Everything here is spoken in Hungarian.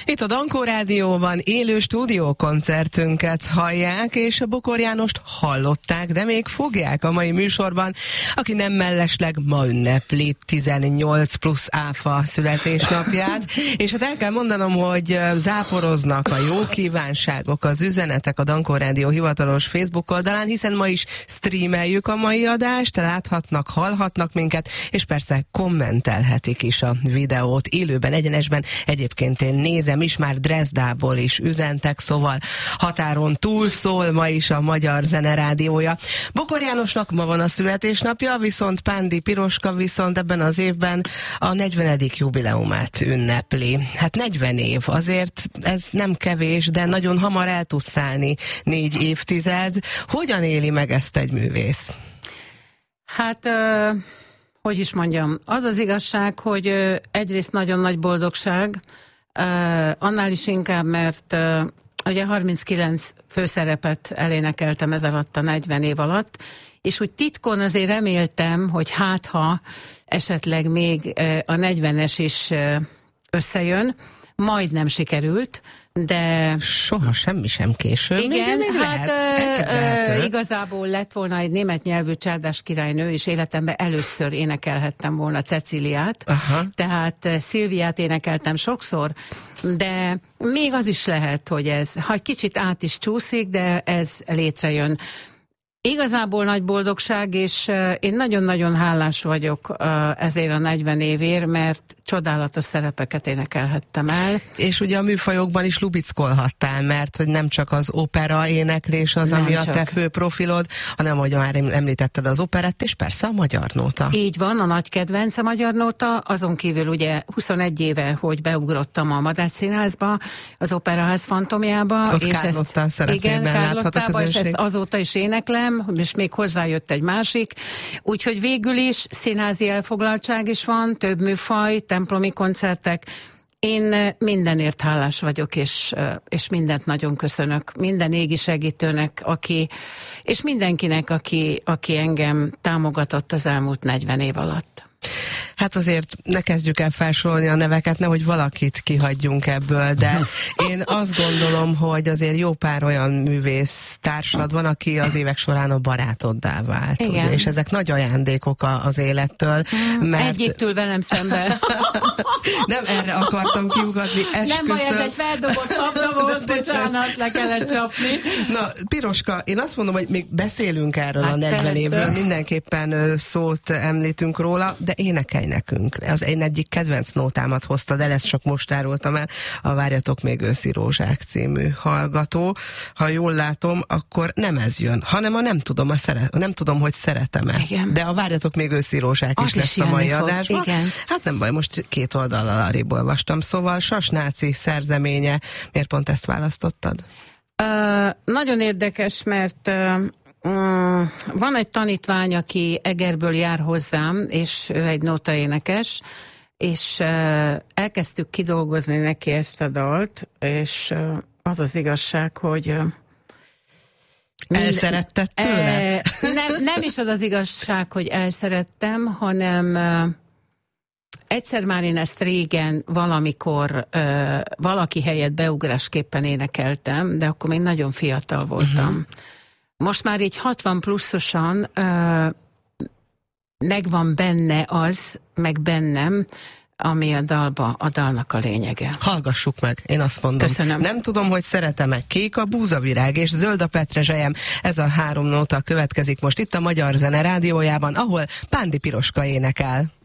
Itt a Dankó Rádióban élő stúdiókoncertünket hallják, és a Bokor Jánost hallották, de még fogják a mai műsorban, aki nem mellesleg ma ünnepli 18 plusz áfa születésnapját, és hát el kell mondanom, hogy záporoznak a jó kívánságok, az üzenetek a Dankó Rádió hivatalos Facebook oldalán, hiszen ma is streameljük a mai adást, láthatnak, hallhatnak minket, és persze kommentelhetik is a videót élőben, egyenesben. Egyébként én nézem is, már Dresdából is üzentek, szóval határon túl szól ma is a Magyar Zene Rádiója. Bokor Jánosnak ma van a születésnapja, viszont Pándi Piroska viszont ebben az évben a 40. jubileumát ünnepli. Hát 40 év, azért ez nem kevés, de nagyon hamar el tud szállni 4 évtized. Hogyan éli meg ezt egy művész? Hát... hogy is mondjam, az az igazság, hogy egyrészt nagyon nagy boldogság, annál is inkább, mert ugye 39 főszerepet elénekeltem ez alatt a 40 év alatt, és úgy titkon azért reméltem, hogy ha esetleg még a 40-es is összejön, majdnem sikerült, de... Soha semmi sem késő. Igen, még hát igazából lett volna egy német nyelvű Csárdás királynő, és életemben először énekelhettem volna Cecíliát, tehát Szilviát énekeltem sokszor, de még az is lehet, hogy ez, ha egy kicsit át is csúszik, de ez létrejön. Igazából nagy boldogság, és én nagyon-nagyon hálás vagyok ezért a 40 évért, mert csodálatos szerepeket énekelhettem el. És ugye a műfajokban is lubickolhattál, mert hogy nem csak az opera éneklés az, ami a te fő profilod, hanem, ahogy már említetted, az operett, és persze a magyar nóta. Így van, a nagy kedvence magyar nóta, azon kívül ugye 21 éve, hogy beugrottam a Madách Színházba, az Operaház Fantomjába. Ott Kárlotta szerepében láthat a közönség. És ezt azóta is éneklem, és még hozzájött egy másik. Úgyhogy végül is színházi elfoglaltság is van, több műfaj, templomi koncertek. Én mindenért hálás vagyok, és mindent nagyon köszönök. Minden égi segítőnek, és mindenkinek, aki engem támogatott az elmúlt 40 év alatt. Hát azért ne kezdjük el felsorolni a neveket, nehogy valakit kihagyjunk ebből, de én azt gondolom, hogy azért jó pár olyan művész társad van, aki az évek során a barátoddá vált. Ugye? És ezek nagy ajándékok az élettől. Mert... Egyébtől velem szemben. Nem erre akartam kiugatni, esküszöm. Nem baj, ez egy feldobott labda volt, bocsánat, le kellett csapni. Na, Piroska, én azt mondom, hogy még beszélünk erről a 40 évről, mindenképpen szót említünk róla, de énekelj nekünk. Az én egyik kedvenc nótámat hoztad el, ezt csak most árultam el, a Várjatok még őszi rózsák című hallgató. Ha jól látom, akkor nem ez jön, hanem a nem tudom, hogy szeretem-e. Igen. De a Várjatok még őszi rózsák is lesz a mai adásban. Igen. Hát nem baj, most 2 oldallal arrébb olvastam. Szóval Sas Náci szerzeménye. Miért pont ezt választottad? Nagyon érdekes, mert van egy tanítvány, aki Egerből jár hozzám, és ő egy nótaénekes, és elkezdtük kidolgozni neki ezt a dalt, és az az igazság, hogy... Elszeretted tőle? Nem is az az igazság, hogy elszerettem, hanem egyszer már én ezt régen valamikor valaki helyett beugrásképpen énekeltem, de akkor még nagyon fiatal voltam. Most már így 60 pluszosan megvan benne az, meg bennem, ami a dalnak a lényege. Hallgassuk meg, én azt mondom. Köszönöm. Nem tudom, hogy szeretem-e. Kék a búzavirág és zöld a petrezselyem. Ez a 3 nóta következik most itt a Magyar Zene Rádiójában, ahol Pándi Piroska énekel.